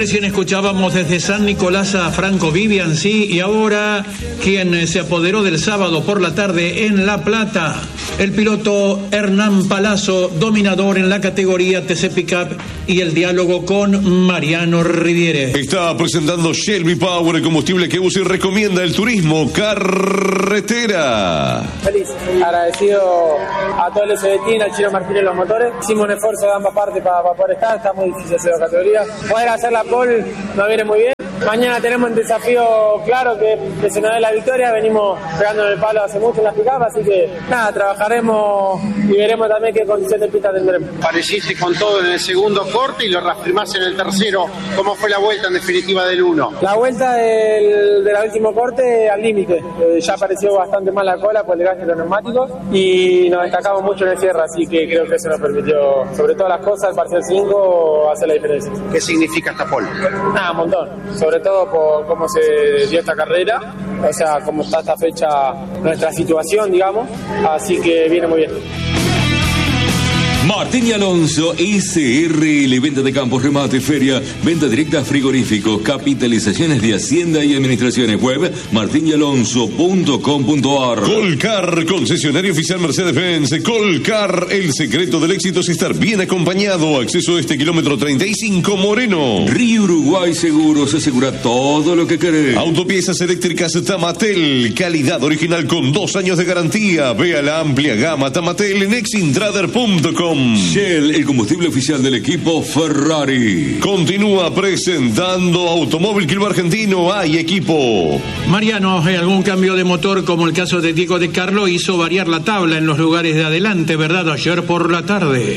Recién escuchábamos desde San Nicolás a Franco Viviancy y ahora quien se apoderó del sábado por la tarde en La Plata, el piloto Hernán Palazzo, dominador en la categoría TC Pickup, y el diálogo con Mariano Riviere. Está presentando Shell V-Power, el combustible que usa y recomienda el turismo carretera. Feliz, agradecido a todo el SBT, al Chino Martínez los motores. Hicimos un esfuerzo de ambas partes para poder estar, está muy difícil hacer la categoría. Poder hacer la pole nos viene muy bien. Mañana tenemos un desafío claro que se nos dé la victoria. Venimos pegando en el palo hace mucho en las pick-up, así que nada, trabajaremos y veremos también qué condición de pista tendremos. Pareciste con todo en el segundo corte y lo reafirmás en el tercero. ¿Cómo fue la vuelta en definitiva del 1? La vuelta del último corte al límite. Ya apareció bastante mal la cola por el desgaste de los neumáticos y nos destacamos mucho en el cierre, así que creo que eso nos permitió, sobre todas las cosas, el parcial 5, hacer la diferencia. ¿Qué significa esta pole? Nada, un montón. Sobre todo por cómo se dio esta carrera, o sea, cómo está esta fecha, nuestra situación, digamos, así que viene muy bien. Martín y Alonso, SRL, venta de campos, remate, feria, venta directa, frigoríficos, capitalizaciones de Hacienda y Administraciones. Web, martinyalonso.com.ar. Colcar, concesionario oficial Mercedes-Benz. Colcar, el secreto del éxito es estar bien acompañado. Acceso a este kilómetro 35 Moreno. Río Uruguay Seguros, asegura todo lo que querés. Autopiezas eléctricas Tamatel, calidad original con 2 años de garantía. Vea la amplia gama Tamatel en exintrader.com. Shell, el combustible oficial del equipo Ferrari. Continúa presentando Automóvil Club Argentino. Hay equipo. Mariano, algún cambio de motor como el caso de Diego de Carlo hizo variar la tabla en los lugares de adelante, ¿verdad? Ayer por la tarde.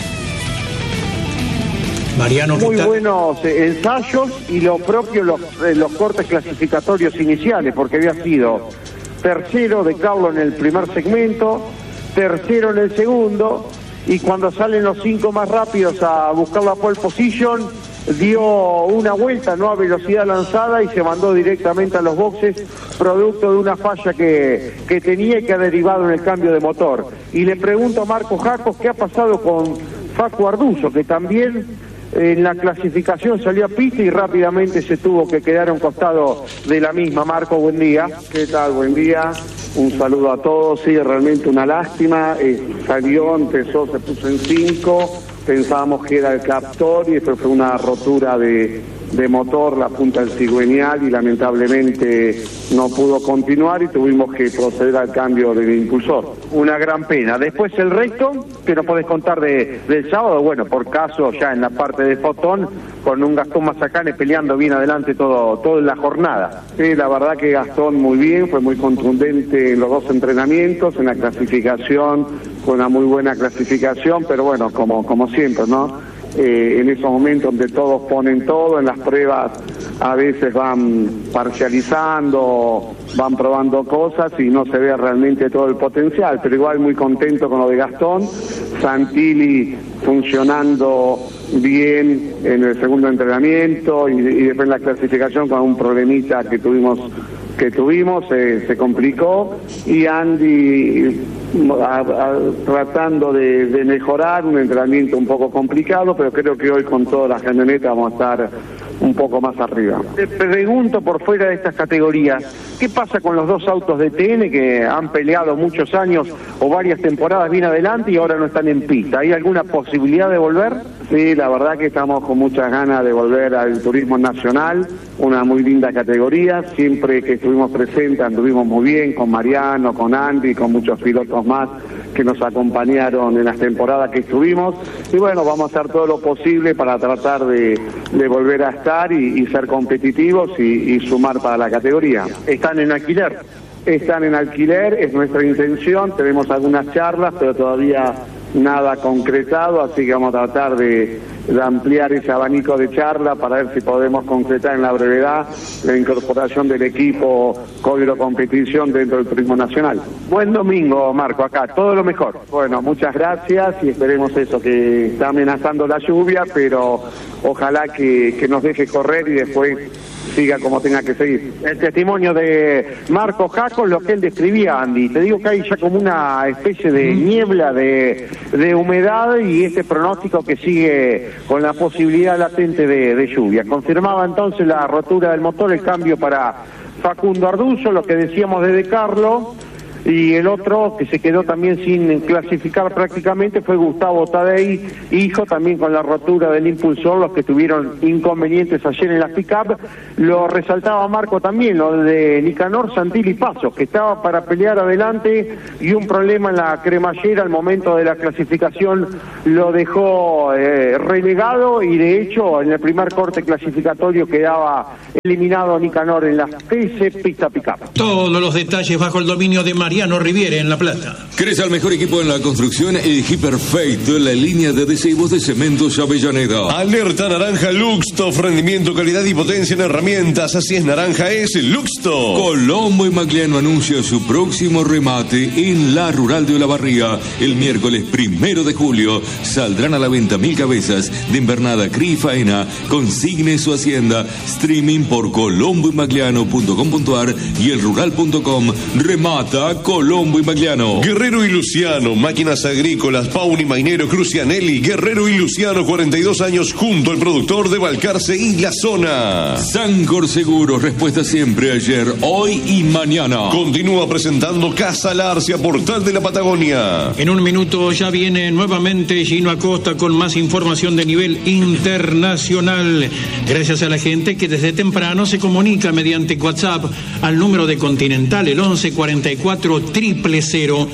Mariano, muy buenos ensayos y lo propio los cortes clasificatorios iniciales, porque había sido tercero de Carlo en el primer segmento, tercero en el segundo, y cuando salen los 5 más rápidos a buscar la pole position, dio una vuelta no a velocidad lanzada y se mandó directamente a los boxes, producto de una falla que tenía y que ha derivado en el cambio de motor. Y le pregunto a Marco Jacos qué ha pasado con Facu Arduzo, que también en la clasificación salió a pista y rápidamente se tuvo que quedar a un costado de la misma. Marco, buen día. ¿Qué tal? Buen día. Un saludo a todos. Sí, realmente una lástima. Salió, empezó, se puso en 5. Pensábamos que era el captor y después fue una rotura de motor, la punta del cigüeñal, y lamentablemente no pudo continuar y tuvimos que proceder al cambio del impulsor. Una gran pena. Después el resto, que nos podés contar del sábado, bueno, por caso ya en la parte de Fotón, con un Gastón Mazacane peleando bien adelante toda la jornada. Sí, la verdad que Gastón muy bien, fue muy contundente en los 2 entrenamientos, en la clasificación, fue una muy buena clasificación, pero bueno, como siempre, ¿no? En esos momentos donde todos ponen todo, en las pruebas a veces van parcializando, van probando cosas y no se ve realmente todo el potencial, pero igual muy contento con lo de Gastón. Santilli funcionando bien en el segundo entrenamiento y después en la clasificación con un problemita que tuvimos, se complicó, y Andy tratando de mejorar, un entrenamiento un poco complicado, pero creo que hoy con todas las camionetas vamos a estar un poco más arriba. Te pregunto, por fuera de estas categorías, ¿qué pasa con los 2 autos de TN que han peleado muchos años o varias temporadas bien adelante y ahora no están en pista? ¿Hay alguna posibilidad de volver? Sí, la verdad que estamos con muchas ganas de volver al turismo nacional, una muy linda categoría. Siempre que estuvimos presentes anduvimos muy bien con Mariano, con Andy, con muchos pilotos más que nos acompañaron en las temporadas que estuvimos, y bueno, vamos a hacer todo lo posible para tratar de volver a estar y ser competitivos y sumar para la categoría. ¿Están en alquiler? Están en alquiler, es nuestra intención, tenemos algunas charlas, pero todavía nada concretado, así que vamos a tratar de ampliar ese abanico de charla para ver si podemos concretar en la brevedad la incorporación del equipo Código Competición dentro del turismo nacional. Buen domingo, Marco, acá, todo lo mejor. Bueno, muchas gracias y esperemos eso, que está amenazando la lluvia, pero ojalá que nos deje correr y después siga como tenga que seguir. El testimonio de Marco Jaco, lo que él describía, Andy. Te digo que hay ya como una especie de niebla de humedad y este pronóstico que sigue con la posibilidad latente de lluvia. Confirmaba entonces la rotura del motor, el cambio para Facundo Arduzzo, lo que decíamos de Carlo. Y el otro que se quedó también sin clasificar prácticamente fue Gustavo Tadei, hijo, también con la rotura del impulsor, los que tuvieron inconvenientes ayer en la pick-up. Lo resaltaba Marco también, lo de Nicanor Santilli Pasos, que estaba para pelear adelante y un problema en la cremallera al momento de la clasificación lo dejó relegado, y de hecho en el primer corte clasificatorio quedaba eliminado Nicanor en la TC pista pick-up. Todos los detalles bajo el dominio de Mariano Riviere en La Plata. ¿Querés al mejor equipo en la construcción? Elegí perfecto la línea de adhesivos de Cementos Avellaneda. Alerta naranja Luxtof, rendimiento, calidad y potencia en herramientas. Así es, naranja es Luxtof. Colombo y Magliano anuncia su próximo remate en la Rural de Olavarría. El miércoles 1 de julio saldrán a la venta 1000 cabezas de invernada cría y faena. Consigne su hacienda. Streaming por colomboymagliano.com.ar y elrural.com. Remata Colombo y Magliano. Guerrero y Luciano, máquinas agrícolas, Pauni Mainero, Crucianelli. Guerrero y Luciano, 42 años junto al productor de Balcarce y la zona. Sancor Seguros, respuesta siempre, ayer, hoy y mañana. Continúa presentando Casa Larcia, Portal de la Patagonia. En un minuto ya viene nuevamente Gino Acosta con más información de nivel internacional. Gracias a la gente que desde temprano se comunica mediante WhatsApp al número de Continental, el 1144 000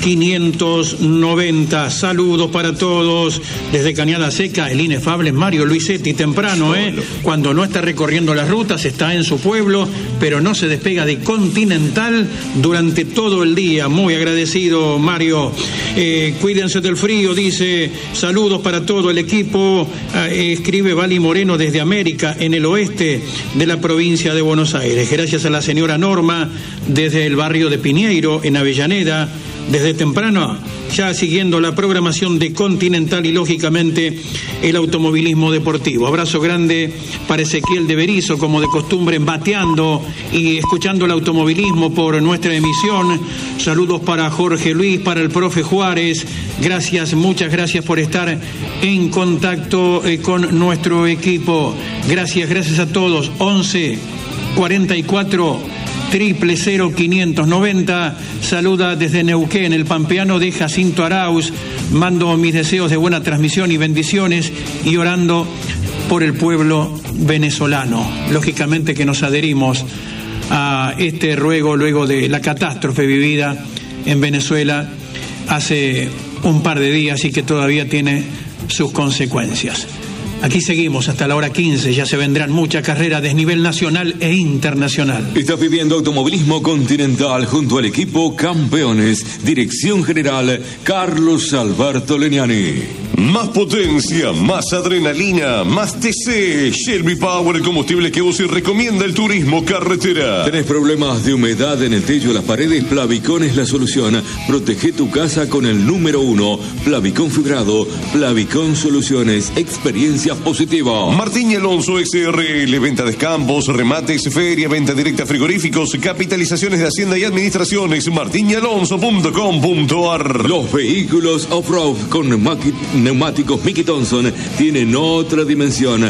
590. Saludos para todos desde Cañada Seca, el inefable Mario Luisetti, temprano, cuando no está recorriendo las rutas, está en su pueblo, pero no se despega de Continental durante todo el día. Muy agradecido, Mario. Cuídense del frío, dice. Saludos para todo el equipo. Escribe Vali Moreno desde América, en el oeste de la provincia de Buenos Aires. Gracias a la señora Norma desde el barrio de Piñeiro, en Avellaneda, desde temprano, ya siguiendo la programación de Continental y lógicamente el automovilismo deportivo. Abrazo grande para Ezequiel de Berizo, como de costumbre, bateando y escuchando el automovilismo por nuestra emisión. Saludos para Jorge Luis, para el profe Juárez. Gracias, muchas gracias por estar en contacto con nuestro equipo. Gracias a todos. 1144 000 590. Saluda desde Neuquén el pampeano de Jacinto Arauz. Mando mis deseos de buena transmisión y bendiciones, y orando por el pueblo venezolano. Lógicamente que nos adherimos a este ruego luego de la catástrofe vivida en Venezuela hace un par de días y que todavía tiene sus consecuencias. Aquí seguimos hasta la hora 15, ya se vendrán muchas carreras de nivel nacional e internacional. Estás viviendo automovilismo Continental junto al equipo Campeones. Dirección General Carlos Alberto Leniani. Más potencia, más adrenalina, más TC. Shelby Power, el combustible que usa y recomienda el turismo carretera. ¿Tenés problemas de humedad en el techo de las paredes? Plavicón es la solución. Protege tu casa con el número 1. Plavicón fibrado. Plavicón Soluciones. Experiencia positiva. Martín y Alonso XRL, venta de escampos, remates, feria, venta directa, frigoríficos, capitalizaciones de hacienda y administraciones. martinyalonso.com.ar. Los vehículos off-road con neumáticos Mickey Thompson tienen otra dimensión.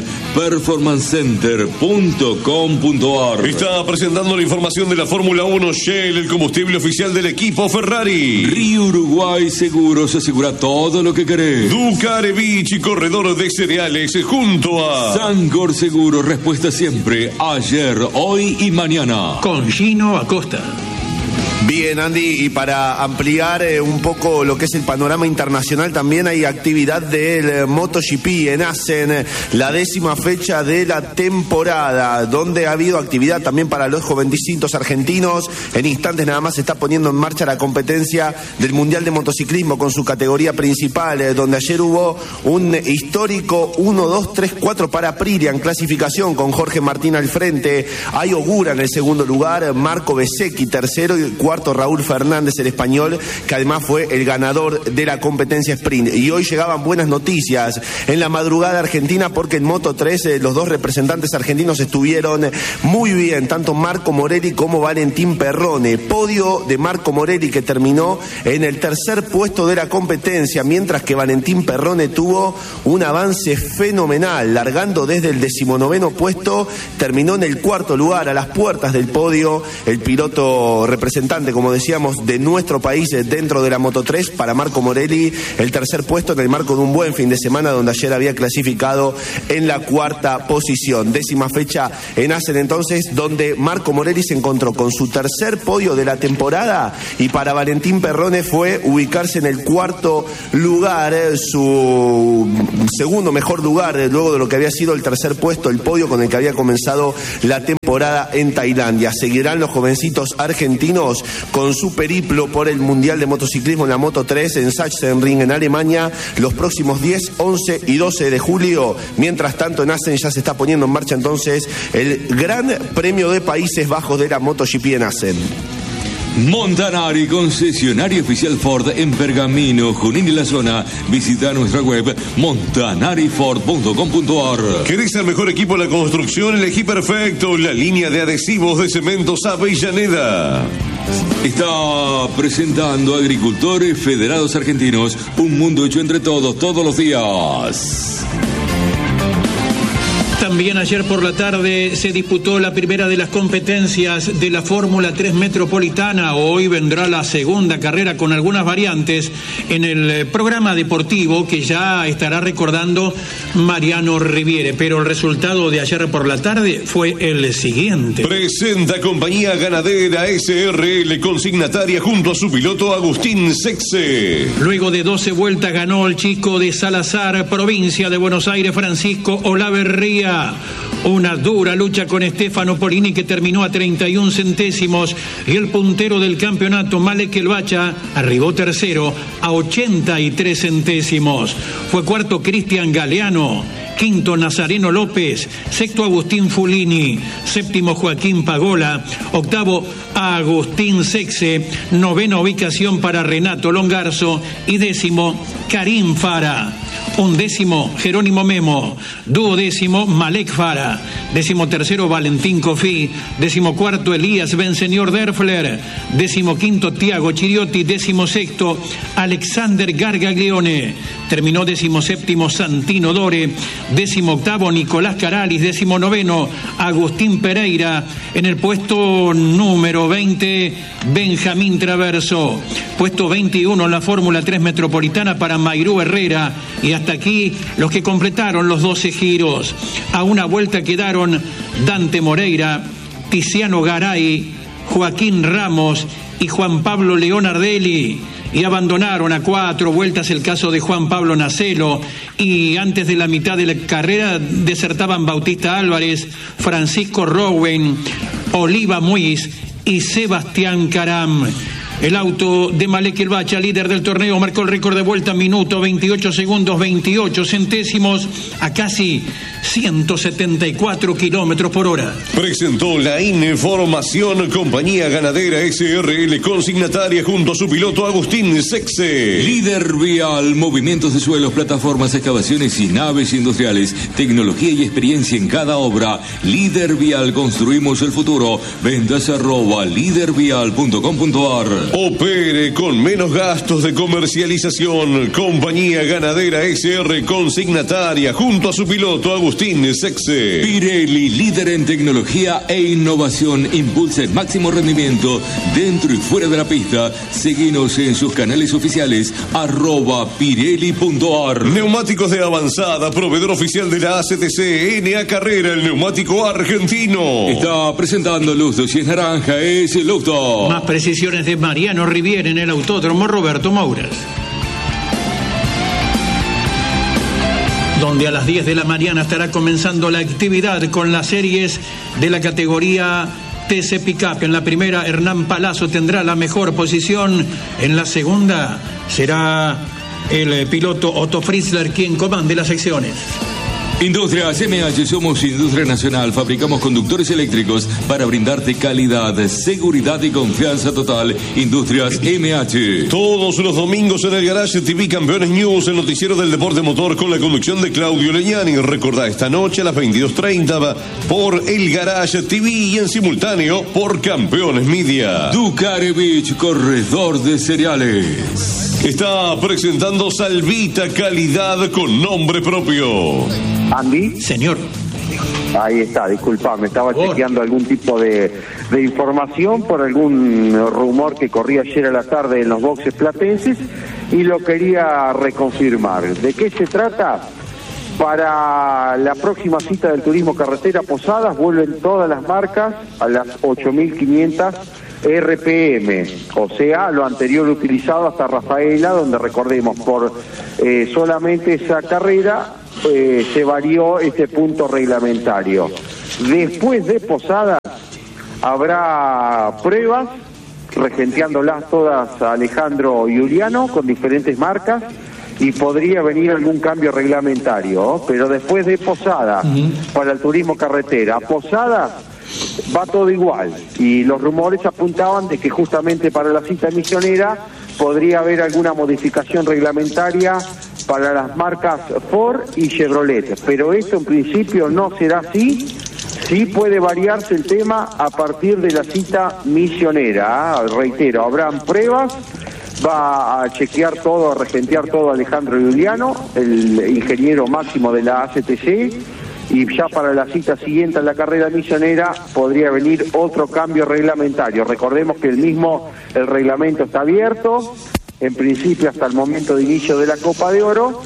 Performancecenter.com.ar. Está presentando la información de la Fórmula 1 Shell, el combustible oficial del equipo Ferrari. Río Uruguay Seguros, asegura todo lo que querés. Ducarevich, corredor de cereales, junto a Sancor Seguro, respuesta siempre, ayer, hoy y mañana. Con Gino Acosta. Bien, Andy, y para ampliar un poco lo que es el panorama internacional, también hay actividad del MotoGP en Assen, la 10ª fecha de la temporada, donde ha habido actividad también para los jovencitos argentinos. En instantes nada más se está poniendo en marcha la competencia del Mundial de Motociclismo con su categoría principal, donde ayer hubo un histórico 1, 2, 3, 4 para Aprilia en clasificación, con Jorge Martín al frente, Ayo Gura en el segundo lugar, Marco Bezzecchi tercero y cuarto cuarto Raúl Fernández, el español, que además fue el ganador de la competencia sprint. Y hoy llegaban buenas noticias en la madrugada argentina, porque en Moto 3 los dos representantes argentinos estuvieron muy bien, tanto Marco Morelli como Valentín Perrone. Podio de Marco Morelli, que terminó en el tercer puesto de la competencia, mientras que Valentín Perrone tuvo un avance fenomenal, largando desde el 19º puesto, terminó en el cuarto lugar, a las puertas del podio, el piloto representante, como decíamos, de nuestro país dentro de la Moto 3. Para Marco Morelli, el tercer puesto en el marco de un buen fin de semana, donde ayer había clasificado en la cuarta posición. 10ª fecha en Assen, entonces, donde Marco Morelli se encontró con su tercer podio de la temporada, y para Valentín Perrone fue ubicarse en el cuarto lugar, su segundo mejor lugar, luego de lo que había sido el tercer puesto, el podio con el que había comenzado la temporada en Tailandia. Seguirán los jovencitos argentinos con su periplo por el Mundial de Motociclismo en la Moto 3 en Sachsenring, en Alemania, los próximos 10, 11 y 12 de julio. Mientras tanto, en Assen ya se está poniendo en marcha entonces el Gran Premio de Países Bajos de la MotoGP en Assen. Montanari, concesionario oficial Ford en Pergamino, Junín y la zona. Visita nuestra web montanariford.com.ar. ¿Querés el mejor equipo de la construcción? Elegí perfecto, la línea de adhesivos de Cementos Avellaneda. Está presentando Agricultores Federados Argentinos, un mundo hecho entre todos, todos los días. También ayer por la tarde se disputó la primera de las competencias de la Fórmula 3 Metropolitana. Hoy vendrá la segunda carrera con algunas variantes en el programa deportivo que ya estará recordando Mariano Riviere. Pero el resultado de ayer por la tarde fue el siguiente. Presenta Compañía Ganadera SRL, consignataria junto a su piloto Agustín Sexe. Luego de 12 vueltas ganó el chico de Salazar, provincia de Buenos Aires, Francisco Olaverría. Una dura lucha con Stefano Polini, que terminó a 31 centésimos, y el puntero del campeonato, Malek Elbacha, arribó tercero a 83 centésimos. Fue cuarto Cristian Galeano, quinto Nazareno López, sexto Agustín Fulini, séptimo Joaquín Pagola, octavo Agustín Sexe, novena ubicación para Renato Longarzo y décimo Karim Fara. Undécimo Jerónimo Memo, duodécimo Malek Fara, décimo tercero Valentín Cofí, décimo cuarto Elías Benseñor Derfler, décimo quinto Tiago Chiriotti, décimo sexto Alexander Gargaglione, terminó décimo séptimo Santino Dore, décimo octavo Nicolás Caralis, décimo noveno Agustín Pereira, en el puesto número 20 Benjamín Traverso, puesto 21 en la Fórmula 3 Metropolitana para Mayrú Herrera. Y hasta aquí los que completaron los 12 giros. A una vuelta quedaron Dante Moreira, Tiziano Garay, Joaquín Ramos y Juan Pablo Leonardelli. Y abandonaron a 4 vueltas el caso de Juan Pablo Nacelo. Y antes de la mitad de la carrera desertaban Bautista Álvarez, Francisco Rowen, Oliva Muiz y Sebastián Caram. El auto de Malek Elbacha, líder del torneo, marcó el récord de vuelta, minuto 28 segundos 28 centésimos a casi 174 kilómetros por hora. Presentó la información Compañía Ganadera SRL, consignataria junto a su piloto Agustín Sexe. Líder Vial, movimientos de suelos, plataformas, excavaciones y naves industriales, tecnología y experiencia en cada obra. Líder Vial, construimos el futuro. Ventas @lidervial.com.ar. Opere con menos gastos de comercialización. Compañía Ganadera SR, consignataria junto a su piloto Agustín Sexe. Pirelli, líder en tecnología e innovación, impulsa el máximo rendimiento dentro y fuera de la pista. Seguinos en sus canales oficiales @pirelli.ar. Neumáticos de avanzada, proveedor oficial de la ACTC, NA Carrera, el neumático argentino. Está presentando Luzdo, si es naranja es Luzdo. Más precisiones de Mariano Riviere en el Autódromo Roberto Mouras, donde a las 10 de la mañana estará comenzando la actividad con las series de la categoría TC Pickup. En la primera, Hernán Palazzo tendrá la mejor posición. En la segunda será el piloto Otto Fritzler quien comande las secciones. Industrias MH, somos industria nacional, fabricamos conductores eléctricos para brindarte calidad, seguridad y confianza total. Industrias MH. Todos los domingos en el Garage TV Campeones News, el noticiero del deporte motor con la conducción de Claudio Leñani. Recordá, esta noche a las 22:30 por el Garage TV y en simultáneo por Campeones Media. Ducarevich, corredor de cereales. Está presentando Salvita, calidad con nombre propio. Andy. Señor. Ahí está, disculpame, estaba chequeando algún tipo de información por algún rumor que corría ayer a la tarde en los boxes platenses y lo quería reconfirmar. ¿De qué se trata? Para la próxima cita del Turismo Carretera Posadas vuelven todas las marcas a las 8.500 RPM, o sea, lo anterior utilizado hasta Rafaela, donde recordemos, por solamente esa carrera se varió este punto reglamentario. Después de Posadas habrá pruebas, regenteándolas todas a Alejandro Giuliano con diferentes marcas, y podría venir algún cambio reglamentario, pero después de Posadas, para el Turismo Carretera, Posadas va todo igual, y los rumores apuntaban de que justamente para la cita misionera podría haber alguna modificación reglamentaria para las marcas Ford y Chevrolet, pero esto en principio no será así. Sí puede variarse el tema a partir de la cita misionera, reitero, habrán pruebas, va a chequear todo, a regentear todo Alejandro Giuliano, el ingeniero máximo de la ACTC, y ya para la cita siguiente a la carrera misionera podría venir otro cambio reglamentario. Recordemos que el reglamento está abierto, en principio hasta el momento de inicio de la Copa de Oro,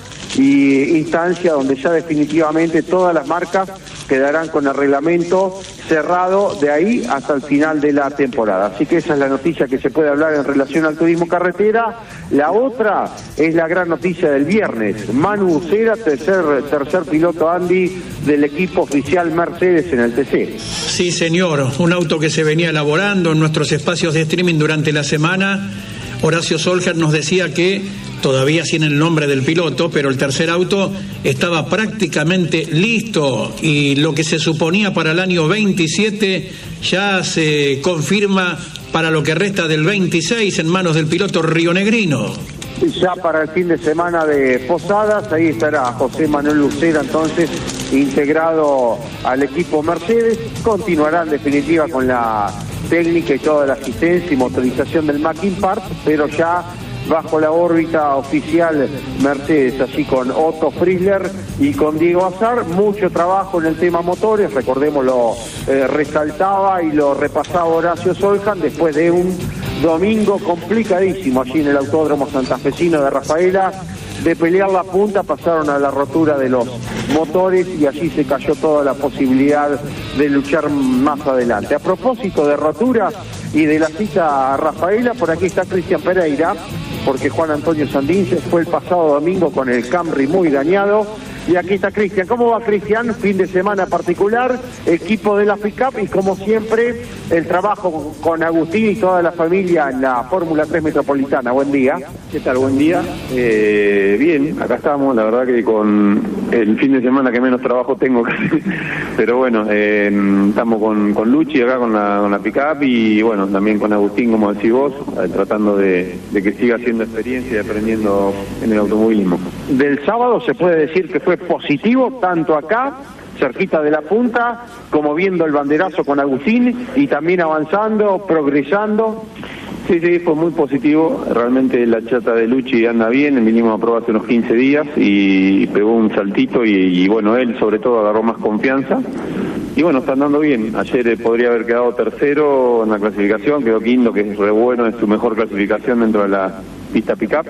y instancia donde ya definitivamente todas las marcas quedarán con el reglamento cerrado de ahí hasta el final de la temporada. Así que esa es la noticia que se puede hablar en relación al turismo carretera. La otra es la gran noticia del viernes. Manu Ucera, tercer piloto, Andy, del equipo oficial Mercedes en el TC. Sí, señor, un auto que se venía elaborando en nuestros espacios de streaming durante la semana. Horacio Solger nos decía que todavía sin el nombre del piloto, pero el tercer auto estaba prácticamente listo, y lo que se suponía para el año 27 ya se confirma para lo que resta del 26 en manos del piloto rionegrino. Ya para el fin de semana de Posadas, ahí estará José Manuel Lucera, entonces integrado al equipo Mercedes. Continuará en definitiva con la técnica y toda la asistencia y motorización del Mackin Park, pero ya bajo la órbita oficial Mercedes, allí con Otto Frizzler y con Diego Azar. Mucho trabajo en el tema motores, recordemos, lo resaltaba y lo repasaba Horacio Soljan después de un domingo complicadísimo allí en el Autódromo Santafesino de Rafaela. De pelear la punta pasaron a la rotura de los motores y allí se cayó toda la posibilidad de luchar más adelante. A propósito de roturas y de la cita a Rafaela, por aquí está Cristian Pereira, porque Juan Antonio Sandín se fue el pasado domingo con el Camry muy dañado. Y aquí está Cristian. ¿Cómo va, Cristian? Fin de semana particular, equipo de la FICAP y como siempre el trabajo con Agustín y toda la familia en la Fórmula 3 Metropolitana. Buen día. ¿Qué tal? Buen día. Bien, acá estamos, la verdad que con el fin de semana que menos trabajo tengo, pero bueno, estamos con Luchi acá con la FICAP y bueno, también con Agustín, como decís vos, tratando de que siga haciendo experiencia y aprendiendo en el automovilismo. Del sábado se puede decir que fue positivo, tanto acá, cerquita de la punta, como viendo el banderazo con Agustín y también avanzando, progresando. Sí, fue muy positivo. Realmente la chata de Luchi anda bien. Vinimos a probar hace unos 15 días y pegó un saltito y bueno, él sobre todo agarró más confianza. Y bueno, está andando bien. Ayer podría haber quedado tercero en la clasificación, quedó quinto, que es re bueno, es su mejor clasificación dentro de la pista pick-up.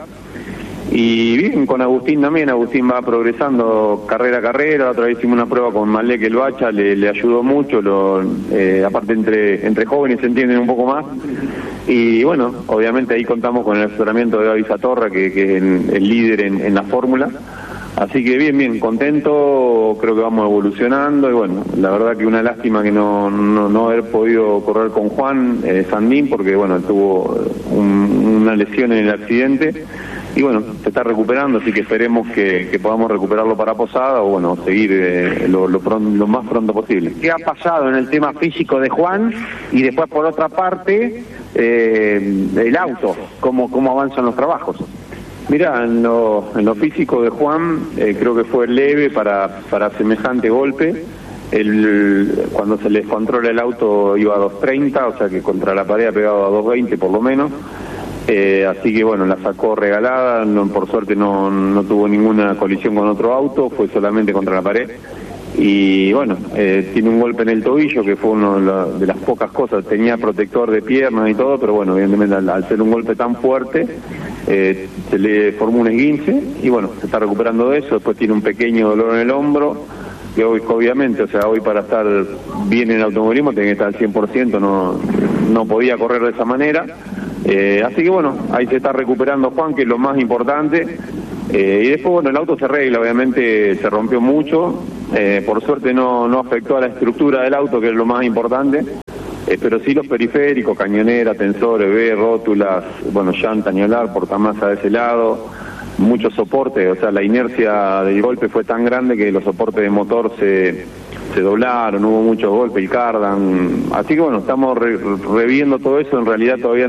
Y bien, con Agustín también, Agustín va progresando carrera a carrera. Otra vez hicimos una prueba con Malek el Bacha, le ayudó mucho, aparte entre jóvenes se entienden un poco más. Y bueno, obviamente ahí contamos con el asesoramiento de Gaby Satorra, que es el líder en la fórmula. Así que bien, contento, creo que vamos evolucionando y bueno, la verdad que una lástima que no haber podido correr con Juan Sandín, porque bueno, tuvo una lesión en el accidente bueno, se está recuperando, así que esperemos que podamos recuperarlo para Posada o bueno, seguir lo más pronto posible. ¿Qué ha pasado en el tema físico de Juan? Y después, por otra parte, el auto, ¿cómo avanzan los trabajos? Mira, en lo físico de Juan, creo que fue leve para semejante golpe. Cuando se les controla el auto iba a 2.30, o sea que contra la pared ha pegado a 2.20 por lo menos. Así que bueno, la sacó regalada, por suerte no tuvo ninguna colisión con otro auto, fue solamente contra la pared. Y bueno, tiene un golpe en el tobillo que fue una de las pocas cosas, tenía protector de piernas y todo, pero bueno, evidentemente al ser un golpe tan fuerte se le formó un esguince y bueno, se está recuperando de eso. Después tiene un pequeño dolor en el hombro que hoy, obviamente, o sea, hoy para estar bien en el automovilismo tiene que estar al 100%, no podía correr de esa manera. Así que bueno, ahí se está recuperando Juan, que es lo más importante. Y después, bueno, el auto se arregla, obviamente se rompió mucho. Por suerte no afectó a la estructura del auto, que es lo más importante. Pero sí los periféricos, cañonera, tensores, B, rótulas, bueno, llanta, añolar, portamasa de ese lado, muchos soportes. O sea, la inercia del golpe fue tan grande que los soportes de motor se doblaron, hubo muchos golpes, el cardan. Así que bueno, estamos reviendo todo eso, en realidad todavía